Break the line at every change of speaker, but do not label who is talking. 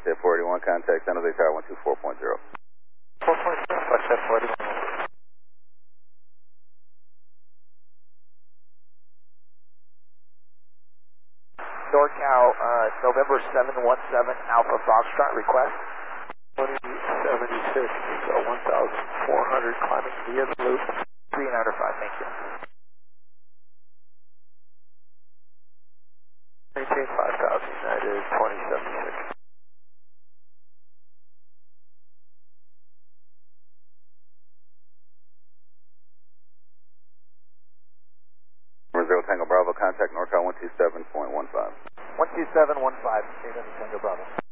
Foxtrot 481, contact San Jose Tower 124.0.
4.0, Foxtrot 481. NorCal, November 717 Alpha Foxtrot request. 2076, so 1,400 climbing via the loop. 395, thank you. Maintain 5,000, United 2076.
Zero Tango Bravo, contact NorCal 127.15.
12715, Tango Bravo.